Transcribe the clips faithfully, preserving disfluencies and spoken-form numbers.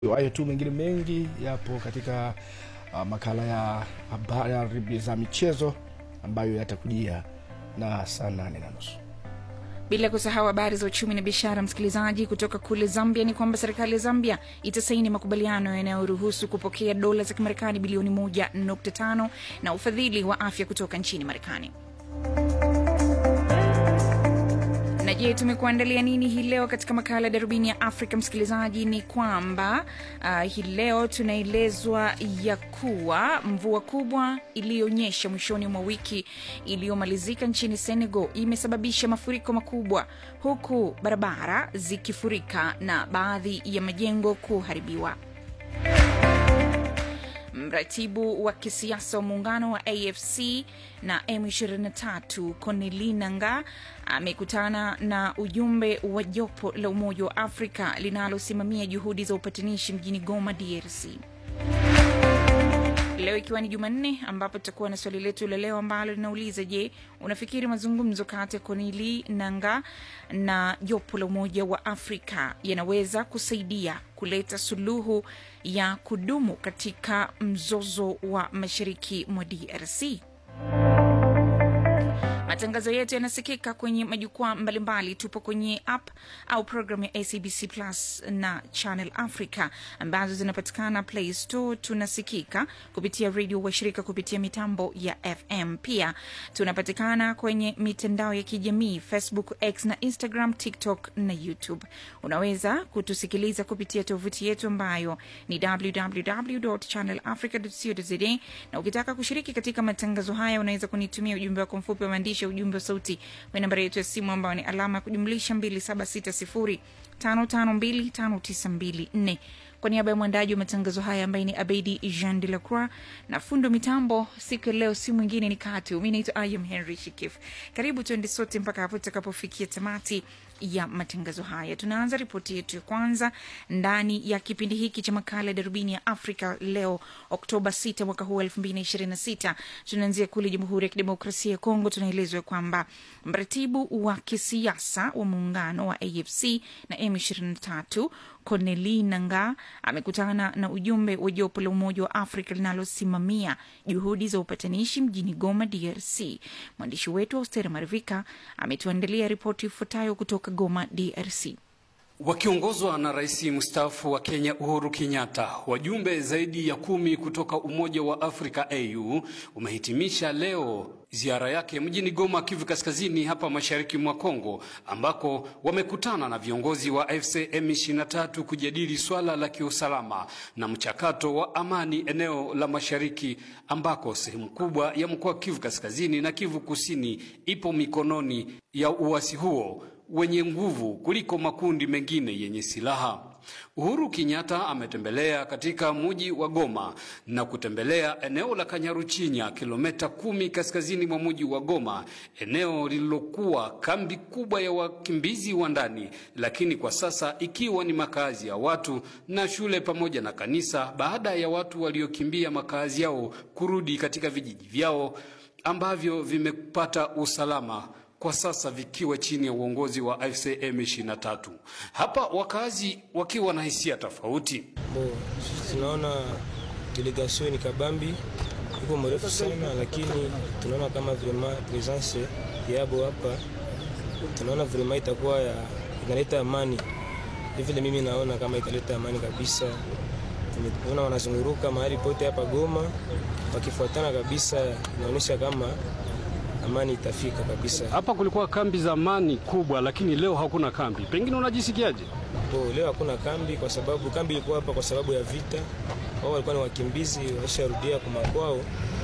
Hayo tu mengine mengi yapo katika uh, makala ya habari za michezo ambayo yatakujia na saa nane na nusu. Bila kusahau habari za uchumi na biashara. Msikilizaji, kutoka kule Zambia ni kwamba serikali ya Zambia itasaini makubaliano yanayoruhusu kupokea dola za Kimarekani bilioni moja nukta tano na ufadhili wa afya kutoka nchini Marekani. Na je, tumekuandalia nini hii leo katika makala Darubini ya Afrika? Msikilizaji, ni kwamba uh, hii leo tunaelezwa ya kuwa mvua kubwa iliyonyesha mwishoni mwa wiki iliyomalizika nchini Senegal imesababisha mafuriko makubwa, huku barabara zikifurika na baadhi ya majengo kuharibiwa. Mratibu wa kisiasa wa muungano wa A F C na M ishirini na tatu Corneille Nangaa amekutana na ujumbe wa jopo la Umoja wa Afrika linalosimamia juhudi za upatanishi mjini Goma, D R C. Leo ikiwa ni Jumanne, ambapo tutakuwa na swali letu la leo ambalo linauliza, je, unafikiri mazungumzo kati ya Corneille Nangaa na jopo la Umoja wa Afrika yanaweza kusaidia kuleta suluhu ya kudumu katika mzozo wa mashariki mwa D R C? Matangazo yetu yanasikika kwenye majukwaa mbalimbali. Tupo kwenye app au program ya A C B C Plus na Channel Africa ambazo zinapatikana Play Store. Tunasikika kupitia radio washirika kupitia mitambo ya F M. Pia tunapatikana kwenye mitandao ya kijamii Facebook, X na Instagram, TikTok na YouTube. Unaweza kutusikiliza kupitia tovuti yetu ambayo ni w w w dot channel africa dot co dot z a, na ukitaka kushiriki katika matangazo haya unaweza kunitumia ujumbe wako mfupi wa maandishi, ujumbe wa sauti kwa nambari yetu ya simu ambayo ni alama ya kujumlisha mbili saba sita sifuri tano tano mbili tano tisa mbili nne. Kwa niaba ya mwandaji wa matangazo haya ambaye ni Abedi Jean de la Croix na fundo mitambo siku leo si mwingine ni Katu. Mimi naitwa Ayam Henry Shikif. Karibu tuende sote mpaka hapo tutakapofikia tamati ya matangazo haya. Tunaanza ripoti yetu ya kwanza ndani ya kipindi hiki cha makala Darubini ya Afrika leo Oktoba sita mwaka huu elfu mbili na ishirini na sita. Tunaanzia kule Jamhuri ya Kidemokrasia ya Kongo. Tunaelezwa kwamba mratibu wa kisiasa wa muungano wa A F C na M ishirini na tatu Corneille Nangaa amekutana na ujumbe wa jopo la Umoja wa Afrika linalosimamia juhudi za upatanishi mjini Goma, D R C. Mwandishi wetu Austera Marivika ametuandalia ripoti ifuatayo kutoka Goma, D R C. Wakiongozwa na Rais mstaafu wa Kenya Uhuru Kenyatta, wajumbe zaidi ya kumi kutoka Umoja wa Afrika A U umehitimisha leo ziara yake mjini Goma, Kivu Kaskazini, hapa mashariki mwa Kongo, ambako wamekutana na viongozi wa A F C M ishirini na tatu kujadili swala la kiusalama na mchakato wa amani eneo la mashariki, ambako sehemu kubwa ya mkoa Kivu Kaskazini na Kivu Kusini ipo mikononi ya uasi huo wenye nguvu kuliko makundi mengine yenye silaha. Uhuru Kenyatta ametembelea katika mji wa Goma na kutembelea eneo la Kanyaruchinya, kilomita kumi kaskazini mwa mji wa Goma, eneo lililokuwa kambi kubwa ya wakimbizi wa ndani, lakini kwa sasa ikiwa ni makazi ya watu na shule pamoja na kanisa, baada ya watu waliokimbia makazi yao kurudi katika vijiji vyao ambavyo vimepata usalama, kwa sasa vikiwa chini ya uongozi wa A F C M ishirini na tatu. Hapa wakazi wakiwa na hisia tofauti. Bo, tunaona delegation ni kabambi, iko mrefu sana, lakini tunaona kama vraiment presence yabo hapa, tunaona vraiment itakuwa ya inaleta amani. Hivi mimi naona kama italeta amani kabisa. Tumeona wanazunguruka mahali pote hapa Goma wakifuatana kabisa, inaonyesha kama amani itafika kabisa. Hapa kulikuwa kambi zamani kubwa, lakini leo hakuna kambi. Pengine unajisikiaje? Oh, leo hakuna kambi kwa sababu kambi ilikuwa hapa kwa sababu ya vita. Wao walikuwa ni wakimbizi washarudia kwa makwao.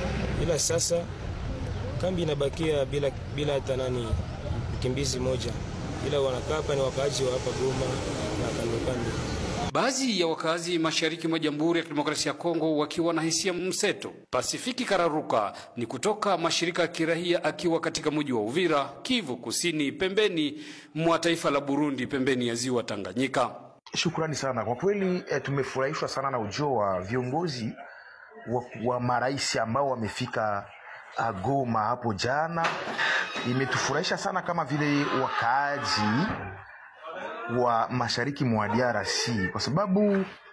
Ila sasa kambi inabakia bila bila hata nani mkimbizi moja. Ila wanakaa hapa ni wakaaji wa hapa Goma na kando kando. Baadhi ya wakazi mashariki mwa Jamhuri ya Kidemokrasia ya Kongo wakiwa na hisia mseto. Pasifiki Kararuka ni kutoka mashirika ya kirahia akiwa katika mji wa Uvira, Kivu Kusini, pembeni mwa taifa la Burundi, pembeni ya ziwa Tanganyika. Shukrani sana. Kwa kweli e, tumefurahishwa sana na ujio wa viongozi wa, wa maraisi ambao wamefika Goma hapo jana. Imetufurahisha sana kama vile wakaaji wa mashariki mwa D R C, kwa sababu